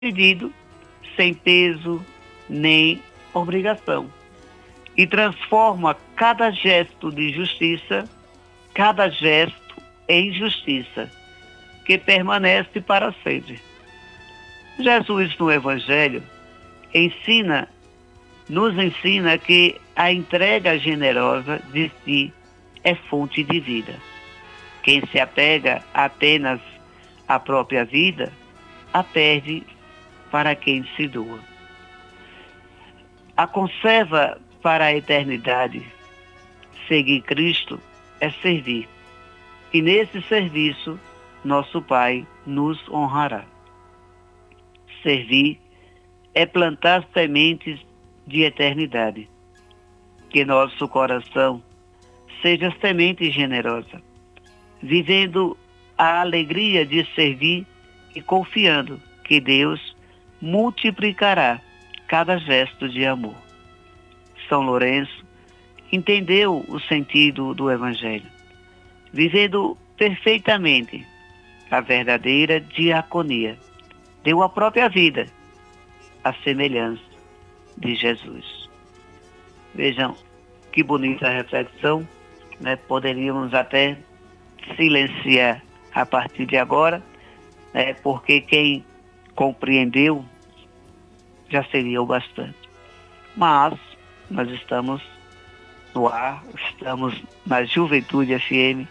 decidido, sem peso nem obrigação, e transforma cada gesto de justiça, cada gesto em justiça, que permanece para sempre. Jesus no Evangelho nos ensina que a entrega generosa de si é fonte de vida. Quem se apega apenas à própria vida, a perde para quem se doa. A conserva para a eternidade. Seguir Cristo é servir. E nesse serviço, nosso Pai nos honrará. Servir é plantar sementes de eternidade. Que nosso coração seja semente generosa, vivendo a alegria de servir e confiando que Deus multiplicará cada gesto de amor. São Lourenço entendeu o sentido do Evangelho, vivendo perfeitamente a verdadeira diaconia. Deu a própria vida à semelhança de Jesus. Vejam que bonita reflexão, né? Poderíamos até silenciar a partir de agora, né? Porque quem compreendeu já seria o bastante. Mas nós estamos no ar, estamos na Juventude FM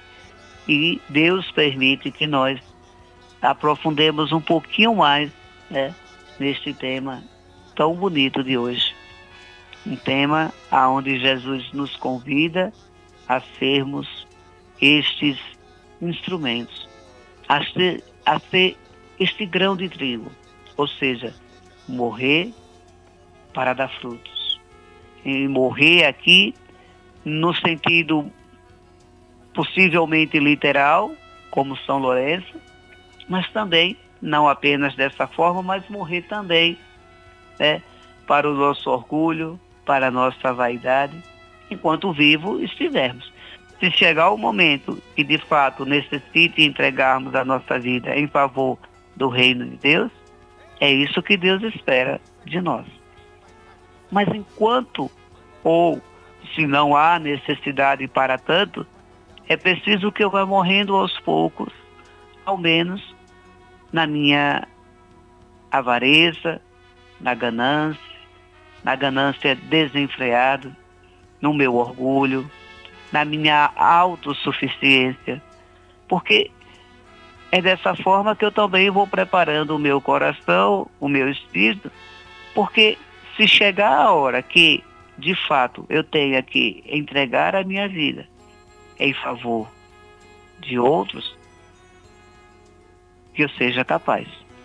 e Deus permite que nós aprofundemos um pouquinho mais, né, neste tema tão bonito de hoje. Um tema aonde Jesus nos convida a sermos estes instrumentos, a ser este grão de trigo, ou seja, morrer para dar frutos. E morrer aqui no sentido possivelmente literal, como São Lourenço, mas também, não apenas dessa forma, mas morrer também, né, para o nosso orgulho, para a nossa vaidade, enquanto vivo estivermos. Se chegar o momento que de fato necessite entregarmos a nossa vida em favor do reino de Deus, é isso que Deus espera de nós. Mas enquanto, ou se não há necessidade para tanto, é preciso que eu vá morrendo aos poucos, ao menos na minha avareza, na ganância desenfreada, no meu orgulho, na minha autossuficiência, porque é dessa forma que eu também vou preparando o meu coração, o meu espírito, porque se chegar a hora que, de fato, eu tenha que entregar a minha vida em favor de outros, que eu seja capaz.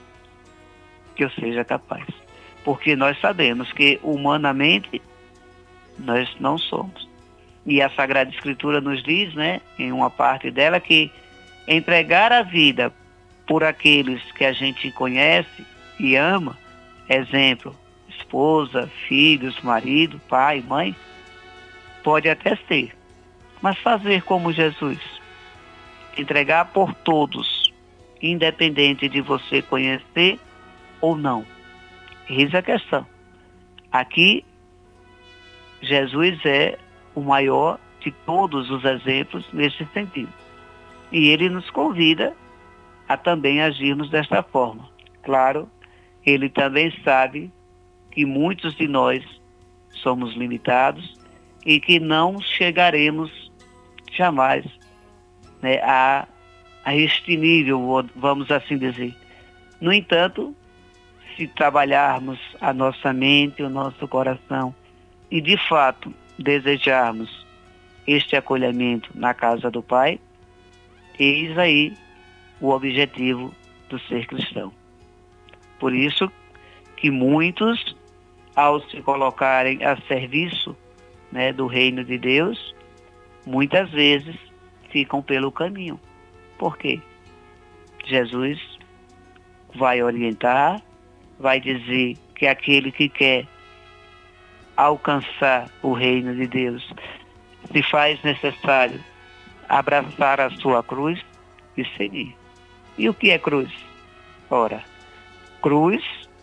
Porque nós sabemos que humanamente nós não somos. E a Sagrada Escritura nos diz, né, em uma parte dela, que entregar a vida por aqueles que a gente conhece e ama, exemplo, esposa, filhos, marido, pai, mãe, pode até ser, mas fazer como Jesus, entregar por todos, independente de você conhecer ou não. Eis a questão. Aqui, Jesus é o maior de todos os exemplos nesse sentido. E ele nos convida a também agirmos desta forma. Claro, ele também sabe que muitos de nós somos limitados e que não chegaremos jamais, né, a este nível, vamos assim dizer. No entanto, se trabalharmos a nossa mente, o nosso coração e de fato desejarmos este acolhimento na casa do Pai, eis aí o objetivo do ser cristão. Por isso que muitos, ao se colocarem a serviço, né, do reino de Deus, muitas vezes ficam pelo caminho. Por quê? Jesus vai orientar, vai dizer que aquele que quer alcançar o reino de Deus se faz necessário abraçar a sua cruz e seguir. E o que é cruz? Ora, cruz